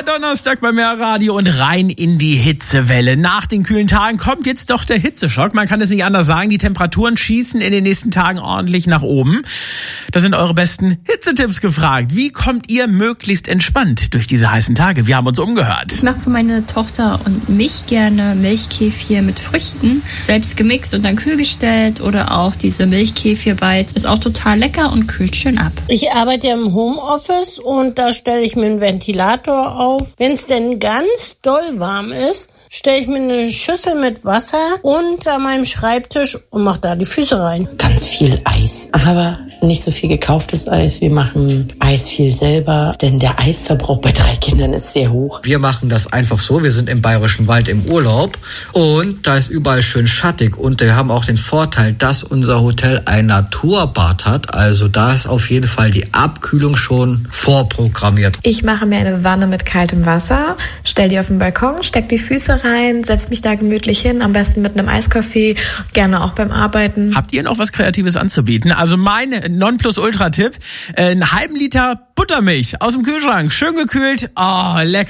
Donnerstag bei Mehrradio und rein in die Hitzewelle. Nach den kühlen Tagen kommt jetzt doch der Hitzeschock. Man kann es nicht anders sagen. Die Temperaturen schießen in den nächsten Tagen ordentlich nach oben. Da sind eure besten Hitzetipps gefragt. Wie kommt ihr möglichst entspannt durch diese heißen Tage? Wir haben uns umgehört. Ich mache für meine Tochter und mich gerne Milchkefir mit Früchten, selbst gemixt und dann kühl gestellt, oder auch diese Milchkefir-Bites. Ist auch total lecker und kühlt schön ab. Ich arbeite ja im Homeoffice und da stelle ich mir einen Ventilator auf. Wenn es denn ganz doll warm ist, stelle ich mir eine Schüssel mit Wasser unter meinem Schreibtisch und mache da die Füße rein. Ganz viel Eis, aber nicht so viel gekauftes Eis. Wir machen Eis viel selber, denn der Eisverbrauch bei 3 Kindern ist sehr hoch. Wir machen das einfach so, wir sind im Bayerischen Wald im Urlaub und da ist überall schön schattig und wir haben auch den Vorteil, dass unser Hotel ein Naturbad hat. Also da ist auf jeden Fall die Abkühlung schon vorprogrammiert. Ich mache mir eine Wanne mit kaltem Wasser, stell die auf den Balkon, steck die Füße rein, setz mich da gemütlich hin, am besten mit einem Eiskaffee, gerne auch beim Arbeiten. Habt ihr noch was Kreatives anzubieten? Also mein Nonplusultra-Tipp, einen halben Liter Buttermilch aus dem Kühlschrank, schön gekühlt, lecker.